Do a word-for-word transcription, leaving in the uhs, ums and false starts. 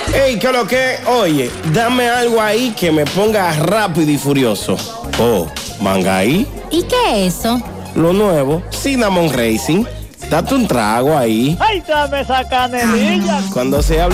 Ey, ¿qué lo que? Oye, dame algo ahí que me ponga rápido y furioso. Oh, Mangaí. ¿Y qué es eso? Lo nuevo, Cinnamon Racing. Date un trago ahí. ¡Ay, dame esa canelilla! Cuando se habla